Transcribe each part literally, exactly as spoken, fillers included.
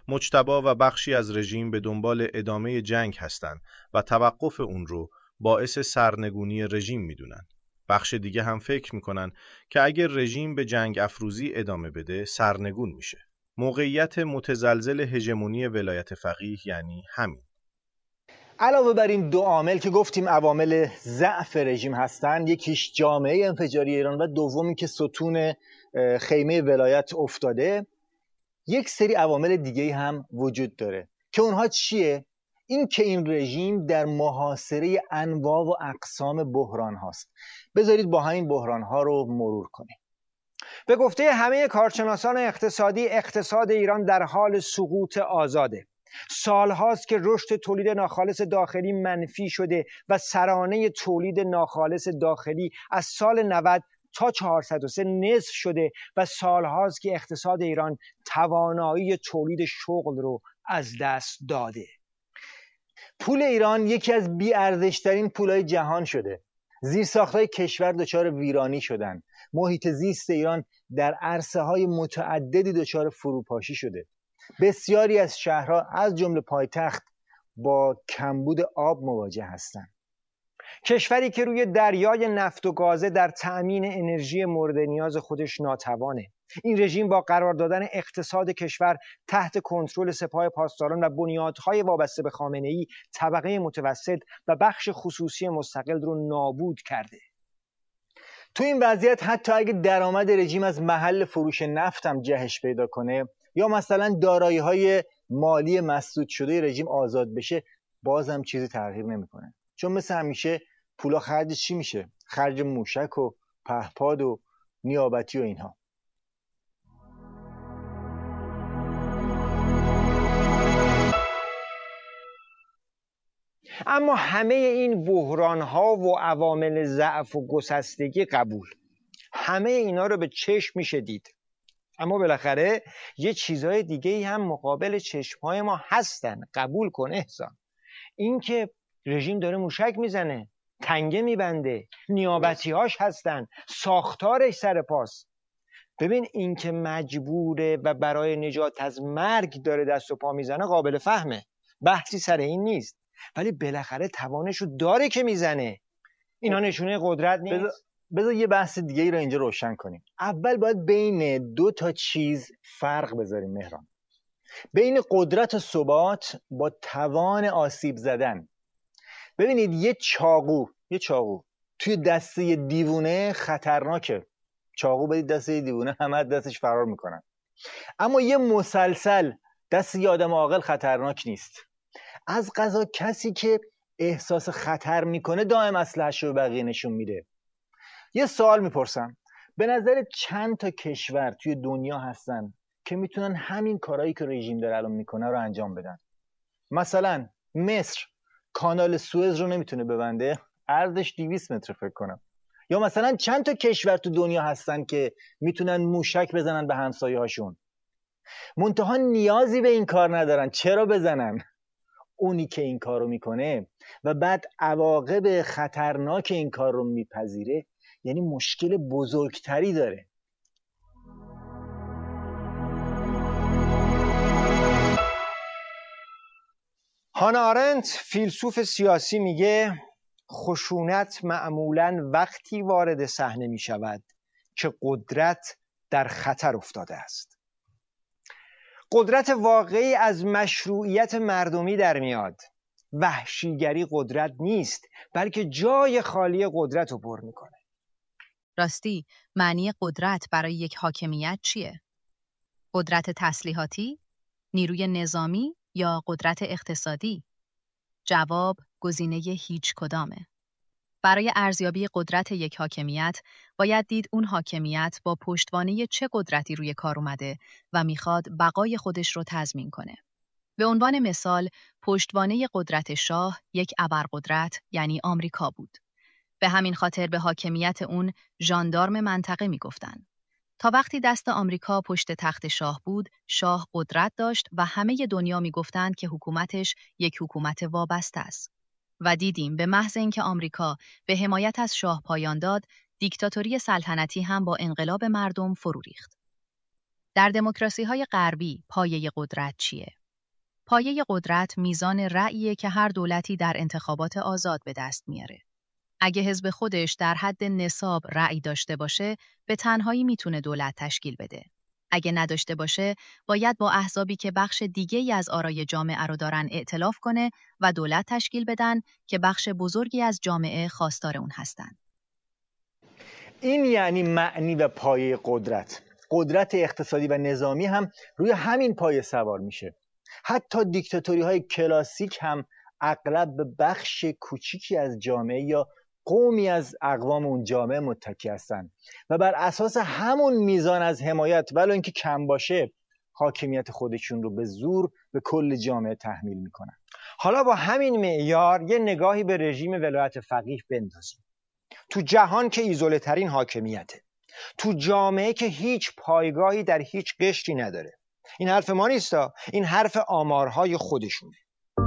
مجتبی و بخشی از رژیم به دنبال ادامه جنگ هستند و توقف اون رو باعث سرنگونی رژیم میدونن. بخش دیگه هم فکر میکنن که اگر رژیم به جنگ افروزی ادامه بده سرنگون میشه. موقعیت متزلزل هژمونی ولایت فقیه یعنی همین. علاوه بر این دو عامل که گفتیم عوامل ضعف رژیم هستند، یکیش جامعه انفجاری ایران و دومی که ستون خیمه ولایت افتاده، یک سری عوامل دیگه هم وجود داره که اونها چیه؟ این که این رژیم در محاصره انواع و اقسام بحران هاست. بذارید با همین بحران ها رو مرور کنیم. به گفته همه کارشناسان اقتصادی، اقتصاد ایران در حال سقوط آزاده. سال هاست که رشد تولید ناخالص داخلی منفی شده و سرانه تولید ناخالص داخلی از سال نود تا چهارصد و سه نصف شده و سال هاست که اقتصاد ایران توانایی تولید شغل رو از دست داده. پول ایران یکی از بی‌ارزش‌ترین پولهای جهان شده. زیرساخت‌های کشور دچار ویرانی شدن. محیط زیست ایران در عرصه‌های متعددی دچار فروپاشی شده. بسیاری از شهرها از جمله پایتخت با کمبود آب مواجه هستند. کشوری که روی دریای نفت و گازه در تأمین انرژی مورد نیاز خودش ناتوانه. این رژیم با قرار دادن اقتصاد کشور تحت کنترل سپاه پاسداران و بنیادهای وابسته به خامنه‌ای، طبقه متوسط و بخش خصوصی مستقل رو نابود کرده. تو این وضعیت حتی اگه درآمد رژیم از محل فروش نفت هم جهش پیدا کنه یا مثلا دارایی‌های مالی مسدود شده رژیم آزاد بشه، بازم چیزی تغییر نمی‌کنه. چون مثل همیشه پولا خرج چی میشه؟ خرج موشک و پهپاد و نیابتی و اینها. اما همه این بحران‌ها و عوامل ضعف و گسستگی قبول، همه اینا رو به چشم میشه دید. اما بالاخره یه چیزهای دیگه هم مقابل چشمهای ما هستن. قبول کن احسان، این که رژیم داره موشک میزنه، تنگه میبنده، نیابتی‌هاش هستن، ساختارش سر پاست. ببین این که مجبوره و برای نجات از مرگ داره دست و پا میزنه قابل فهمه، بحثی سر این نیست، ولی بالاخره توانشو داره که میزنه. اینا نشونه قدرت نیست. بذار یه بحث دیگه ای رو اینجا روشن کنیم. اول باید بین دو تا چیز فرق بذاریم مهران. بین قدرت و ثبات با توان آسیب زدن. ببینید یه چاقو یه چاقو توی دسته دیوونه خطرناکه. چاقو بدید دسته دیوونه همه دستش فرار میکنن. اما یه مسلسل دست یه آدم عاقل خطرناک نیست. از قضا کسی که احساس خطر میکنه دائم اسلحه‌اش رو به بقیه نشون میده. یه سوال میپرسم، به نظر چند تا کشور توی دنیا هستن که میتونن همین کارهایی که رژیم داره الان میکنه رو انجام بدن؟ مثلا مصر کانال سوئز رو نمیتونه ببنده، عرضش دویست متر فکر کنم. یا مثلا چند تا کشور تو دنیا هستن که میتونن موشک بزنن به همسایه هاشون؟ منتها نیازی به این کار ندارن. چرا بزنن؟ اونی که این کار رو میکنه و بعد عواقب خطرناک این کار رو میپذیره، یعنی مشکل بزرگتری داره. هانا آرنت فیلسوف سیاسی میگه خشونت معمولاً وقتی وارد صحنه میشود که قدرت در خطر افتاده است. قدرت واقعی از مشروعیت مردمی در میاد. وحشیگری قدرت نیست، بلکه جای خالی قدرت رو پر میکنه. راستی معنی قدرت برای یک حاکمیت چیه؟ قدرت تسلیحاتی، نیروی نظامی یا قدرت اقتصادی؟ جواب گزینه هیچ کدامه. برای ارزیابی قدرت یک حاکمیت باید دید اون حاکمیت با پشتوانه چه قدرتی روی کار اومده و میخواد بقای خودش رو تضمین کنه. به عنوان مثال پشتوانه قدرت شاه یک ابرقدرت یعنی آمریکا بود. به همین خاطر به حاکمیت اون ژاندارم منطقه میگفتن. تا وقتی دست آمریکا پشت تخت شاه بود، شاه قدرت داشت و همه دنیا میگفتند که حکومتش یک حکومت وابسته است. و دیدیم به محض اینکه آمریکا به حمایت از شاه پایان داد، دیکتاتوری سلطنتی هم با انقلاب مردم فرو ریخت. در دموکراسی‌های غربی پایه قدرت چیه؟ پایه قدرت میزان رأیه که هر دولتی در انتخابات آزاد به دست میاره. اگه حزب خودش در حد نصاب رأی داشته باشه، به تنهایی میتونه دولت تشکیل بده. اگه نداشته باشه، باید با احزابی که بخش دیگه‌ای از آرای جامعه رو دارن ائتلاف کنه و دولت تشکیل بدن که بخش بزرگی از جامعه خواستار اون هستن. این یعنی معنی و پایه قدرت. قدرت اقتصادی و نظامی هم روی همین پایه سوار میشه. حتی دیکتاتوری های کلاسیک هم اغلب به بخش کوچیکی از جامعه یا قومی از اقوام اون جامعه متکی هستند و بر اساس همون میزان از حمایت ولو اینکه کم باشه حاکمیت خودشون رو به زور به کل جامعه تحمیل میکنن. حالا با همین معیار یه نگاهی به رژیم ولایت فقیه بندازیم. تو جهان که ایزوله ترین حاکمیته، تو جامعه که هیچ پایگاهی در هیچ قشری نداره. این حرف ما نیستا، این حرف آمارهای خودشونه.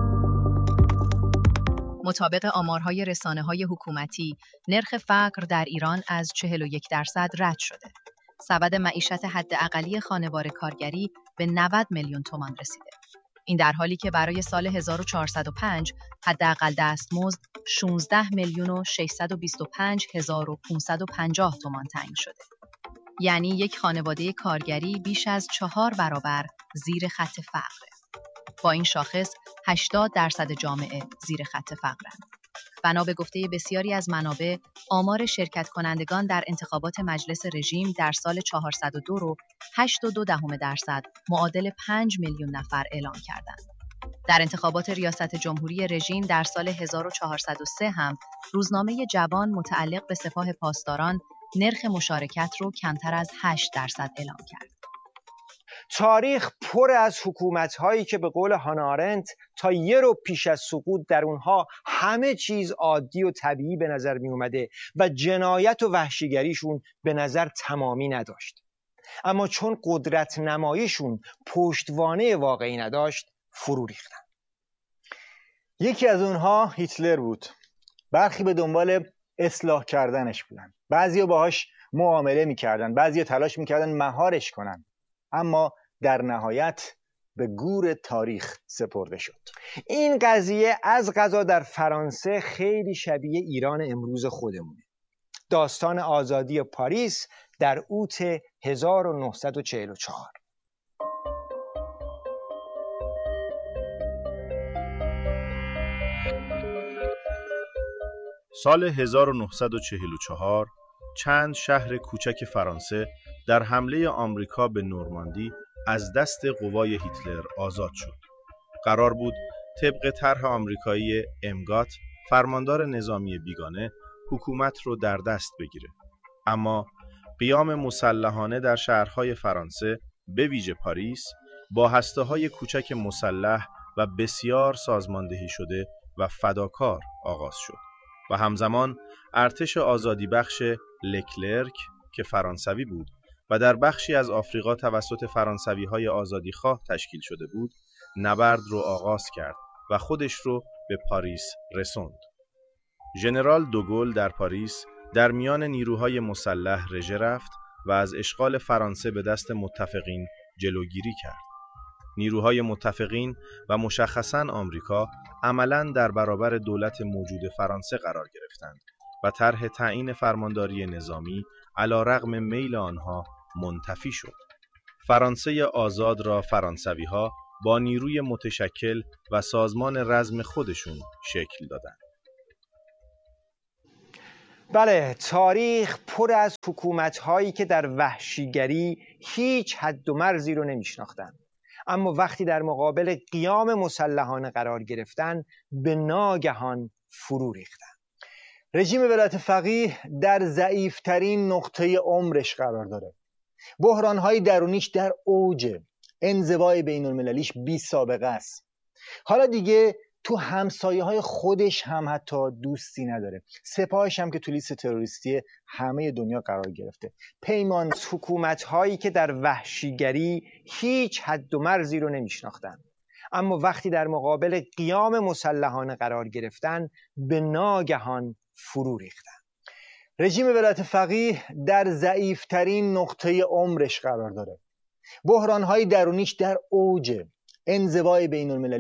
مطابق آمارهای رسانه‌های حکومتی، نرخ فقر در ایران از چهل و یک درصد رد شده. سبد معیشت حداقلی خانوار کارگری به نود میلیون تومان رسیده. این در حالی که برای سال هزار و چهارصد و پنج حداقل دستمزد شانزده میلیون و ششصد و بیست و پنج هزار و پانصد و پنجاه تومان تعیین شده. یعنی یک خانواده کارگری بیش از چهار برابر زیر خط فقره. با این شاخص هشتاد درصد جامعه زیر خط فقرند. بنا به گفته بسیاری از منابع، آمار شرکت کنندگان در انتخابات مجلس رژیم در سال چهارصد و دو رو هشت و دو دهم درصد معادل پنج میلیون نفر اعلام کردند. در انتخابات ریاست جمهوری رژیم در سال هزار و چهارصد و سه هم روزنامه جوان متعلق به سپاه پاسداران نرخ مشارکت رو کمتر از هشت درصد اعلام کرد. تاریخ پر از حکومت‌هایی که به قول هانا آرنت تا یه رو پیش از سقوط در اونها همه چیز عادی و طبیعی به نظر می اومده و جنایت و وحشیگریشون به نظر تمامی نداشت. اما چون قدرت نماییشون پشتوانه واقعی نداشت، فرو ریختن. یکی از اونها هیتلر بود. برخی به دنبال اصلاح کردنش بودن. بعضیا باهاش معامله میکردن، بعضیا تلاش میکردن مهارش کنن. اما در نهایت به گور تاریخ سپرده شد. این قضیه از قضا در فرانسه خیلی شبیه ایران امروز خودمونه. داستان آزادی پاریس در اوت هزار و نهصد و چهل و چهار. سال هزار و نهصد و چهل و چهار چند شهر کوچک فرانسه در حمله آمریکا به نورماندی از دست قوای هیتلر آزاد شد. قرار بود طبق طرح آمریکایی امگات فرماندار نظامی بیگانه حکومت رو در دست بگیره. اما قیام مسلحانه در شهرهای فرانسه به ویژه پاریس با هسته‌های کوچک مسلح و بسیار سازماندهی شده و فداکار آغاز شد و همزمان ارتش آزادی بخش لکلرک که فرانسوی بود و در بخشی از آفریقا توسط فرانسوی‌های آزادیخواه تشکیل شده بود، نبرد رو آغاز کرد و خودش رو به پاریس رسوند. ژنرال دوگل در پاریس در میان نیروهای مسلح رژه رفت و از اشغال فرانسه به دست متفقین جلوگیری کرد. نیروهای متفقین و مشخصاً آمریکا عملاً در برابر دولت موجود فرانسه قرار گرفتند و طرح تعیین فرمانداری نظامی علیرغم میل آنها منتفی شد. فرانسه آزاد را فرانسوی‌ها با نیروی متشکل و سازمان رزم خودشون شکل دادند. بله، تاریخ پر از حکومت‌هایی که در وحشیگری هیچ حد و مرزی رو نمی‌شناختند، اما وقتی در مقابل قیام مسلحانه قرار گرفتن به ناگهان فرو ریختند. رژیم ولایت فقیه در ضعیف‌ترین نقطه عمرش قرار داره. بحران‌های درونیش در اوج، انزوای بین‌المللیش بی سابقه است. حالا دیگه تو همسایه‌های خودش هم حتی دوستی نداره. سپاهش هم که تو لیست تروریستی همه دنیا قرار گرفته. پیمان حکومت‌هایی که در وحشیگری هیچ حد و مرزی رو نمی‌شناختند، اما وقتی در مقابل قیام مسلحانه قرار گرفتن به ناگهان فرو ریختن. رژیم ولایت فقیه در ضعیف‌ترین نقطه عمرش قرار داره. بحران‌های درونیش در اوج، انزوای بین المللی